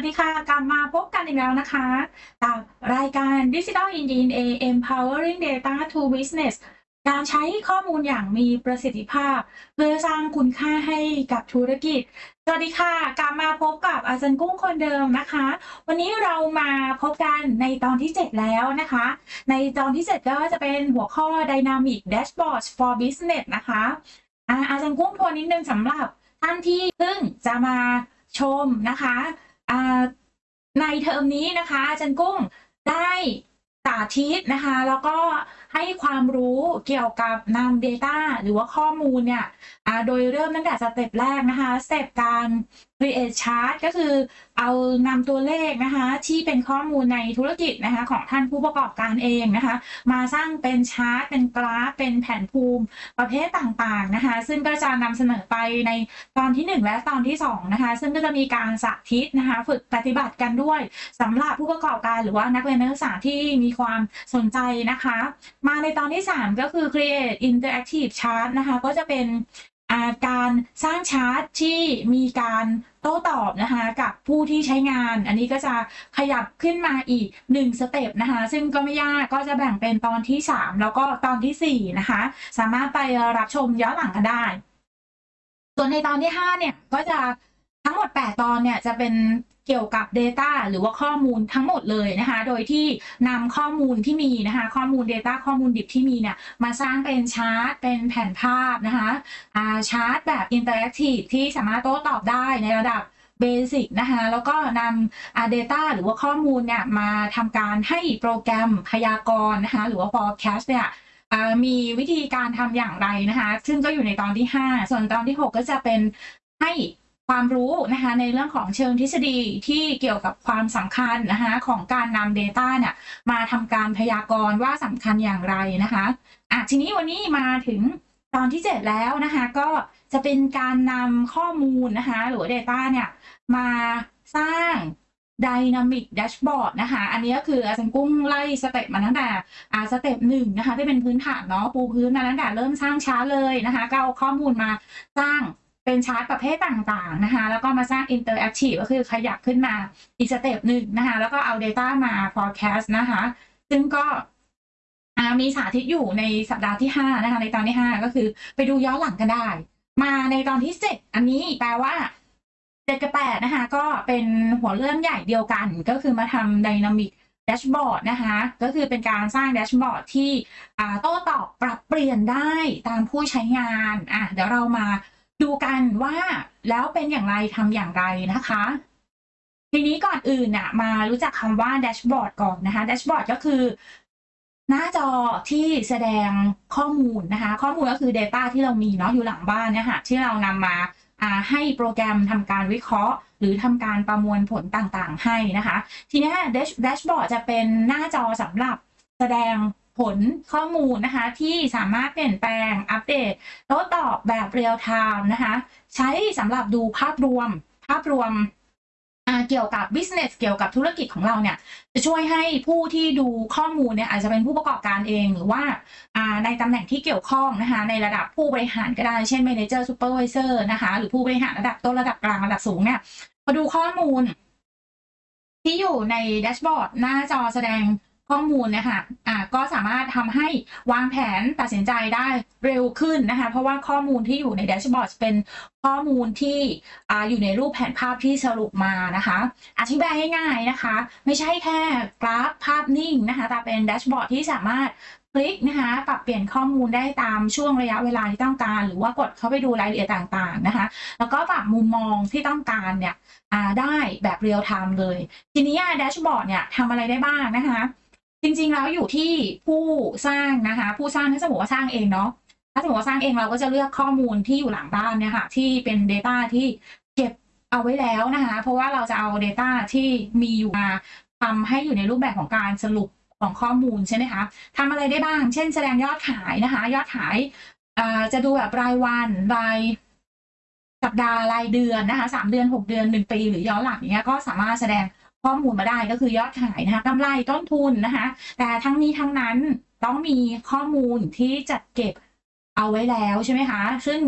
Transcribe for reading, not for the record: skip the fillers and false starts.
ดีค่ะกลับมาพบกันอีกแล้วนะคะกับรายการ Digital Engineering A Empowering Data to Business การใช้ข้อมูลอย่างมีประสิทธิภาพเพื่อสร้างคุณค่าให้กับธุรกิจสวัสดีค่ะกลับมาพบกับอาจารย์กุ้งคนเดิมนะคะวันนี้เรามาพบกันในตอนที่7แล้วนะคะในตอนที่7ก็จะเป็นหัวข้อ Dynamic Dashboards for Business นะคะอาจารย์กุ้งทวนนิดนึงสำหรับท่านที่เพิ่งจะมาชมนะคะในเทอมนี้นะคะอาจารย์กุ้งได้สาธิตนะคะแล้วก็ให้ความรู้เกี่ยวกับนำ Data หรือว่าข้อมูลเนี่ยโดยเริ่มตั้งแต่สเต็ปแรกนะคะสเต็ปการ create chart ก็คือเอานำตัวเลขนะคะที่เป็นข้อมูลในธุรกิจนะคะของท่านผู้ประกอบการเองนะคะมาสร้างเป็นชาร์ตเป็นกราฟเป็นแผนภูมิประเภทต่างๆนะคะซึ่งก็จะนำเสนอไปในตอนที่1และตอนที่2นะคะซึ่งก็จะมีการสาธิตนะคะฝึกปฏิบัติกันด้วยสำหรับผู้ประกอบการหรือว่านักเรียนนักศึกษาที่มีความสนใจนะคะมาในตอนที่3ก็คือ create interactive chart นะคะก็จะเป็นการสร้างชาร์ตที่มีการโต้ตอบนะคะกับผู้ที่ใช้งานอันนี้ก็จะขยับขึ้นมาอีก1สเต็ปนะคะซึ่งก็ไม่ยากก็จะแบ่งเป็นตอนที่3แล้วก็ตอนที่4นะคะสามารถไปรับชมย้อนหลังกันได้ส่วนในตอนที่5เนี่ยก็จะทั้งหมด8ตอนเนี่ยจะเป็นเกี่ยวกับ Data หรือว่าข้อมูลทั้งหมดเลยนะคะโดยที่นำข้อมูลที่มีนะคะข้อมูล Data ข้อมูลดิบที่มีเนี่ยมาสร้างเป็นชาร์ตเป็นแผนภาพนะคะชาร์ตแบบอินเตอร์แอคทีฟที่สามารถโต้ตอบได้ในระดับเบสิกนะคะแล้วก็นำData หรือว่าข้อมูลเนี่ยมาทำการให้โปรแกรมพยากรณ์นะคะหรือว่า forecast เนี่ยมีวิธีการทำอย่างไรนะคะซึ่งก็อยู่ในตอนที่5ส่วนตอนที่6ก็จะเป็นให้ความรู้นะคะในเรื่องของเชิงทฤษฎีที่เกี่ยวกับความสำคัญนะคะของการนำ Data เนี่ยมาทำการพยากรณ์ว่าสำคัญอย่างไรนะคะทีนี้วันนี้มาถึงตอนที่7แล้วนะคะก็จะเป็นการนำข้อมูลนะคะหรือ Data เนี่ยมาสร้าง Dynamic Dashboard นะคะอันนี้ก็คืออาจารย์กุ้งไล่สเต็ปมาตั้งแต่สเต็ป1นะคะที่เป็นพื้นฐานเนาะปูพื้นมาตั้งแต่เริ่มสร้างชาร์ตเลยนะคะก็เอาข้อมูลมาสร้างเป็นชาร์ตประเภทต่างๆนะคะแล้วก็มาสร้าง Interactive ก็คือขยับขึ้นมาอีกสเต็ปหนึ่งนะคะแล้วก็เอา Data มา Forecast นะคะซึ่งก็มีสาธิตอยู่ในสัปดาห์ที่5นะคะในตอนที่5ก็คือไปดูย้อนหลังกันได้มาในตอนที่7อันนี้แปลว่า7กับ8นะคะก็เป็นหัวเรื่องใหญ่เดียวกันก็คือมาทำ Dynamic Dashboard นะคะก็คือเป็นการสร้าง Dashboard ที่โต้ตอบปรับเปลี่ยนได้ตามผู้ใช้งานเดี๋ยวเรามาดูกันว่าแล้วเป็นอย่างไรทำอย่างไรนะคะทีนี้ก่อนอื่นมารู้จักคำว่า Dashboard ก่อนนะคะ Dashboard ก็คือหน้าจอที่แสดงข้อมูลนะคะข้อมูลก็คือ Data ที่เรามีเนาะอยู่หลังบ้านเนี่ยค่ะที่เรานำมาให้โปรแกรมทำการวิเคราะห์หรือทำการประมวลผลต่างๆให้นะคะทีนี้ Dashboard จะเป็นหน้าจอสำหรับแสดงผลข้อมูลนะคะที่สามารถเปลี่ยนแปลงอัปเดตโต้ตอบแบบเรียลไทม์นะคะใช้สำหรับดูภาพรวมเกี่ยวกับ business เกี่ยวกับธุรกิจของเราเนี่ยจะช่วยให้ผู้ที่ดูข้อมูลเนี่ยอาจจะเป็นผู้ประกอบการเองหรือว่าในตำแหน่งที่เกี่ยวข้องนะคะในระดับผู้บริหารก็ได้เช่น manager supervisor นะคะหรือผู้บริหารระดับต้นระดับกลางระดับสูงเนี่ยมาดูข้อมูลที่อยู่ในแดชบอร์ดหน้าจอแสดงข้อมูลนะคะก็สามารถทำให้วางแผนตัดสินใจได้เร็วขึ้นนะคะเพราะว่าข้อมูลที่อยู่ในแดชบอร์ดเป็นข้อมูลที่อยู่ในรูปแผนภาพที่สรุปมานะคะอธิบายง่ายๆนะคะไม่ใช่แค่กราฟภาพนิ่งนะคะแต่เป็นแดชบอร์ดที่สามารถคลิกนะคะปรับเปลี่ยนข้อมูลได้ตามช่วงระยะเวลาที่ต้องการหรือว่ากดเข้าไปดูรายละเอียดต่างๆนะคะแล้วก็ปรับมุมมองที่ต้องการเนี่ยได้แบบเรียลไทม์เลยทีนี้แดชบอร์ดเนี่ยทำอะไรได้บ้างนะคะจริงๆแล้วอยู่ที่ผู้สร้างนะคะผู้สร้างถ้าสมมติว่าสร้างเองเนาะถ้าสมมติว่าสร้างเองเราก็จะเลือกข้อมูลที่อยู่หลังบ้านเนี่ยค่ะที่เป็น Data ที่เก็บเอาไว้แล้วนะคะเพราะว่าเราจะเอา Data ที่มีอยู่มาทำให้อยู่ในรูปแบบของการสรุปของข้อมูลใช่ไหมคะทำอะไรได้บ้างเช่นแสดงยอดขายนะคะยอดขายจะดูแบบรายวันรายสัปดาห์รายเดือนนะคะ3 เดือน6 เดือน1 ปีหรือย้อนหลังอย่างเงี้ยก็สามารถแสดงข้อมูลมาได้ก็คือยอดขายนะคะกำไรต้นทุนนะคะแต่ทั้งนี้ทั้งนั้นต้องมีข้อมูลที่จัดเก็บเอาไว้แล้วใช่ไหมคะซึ่ง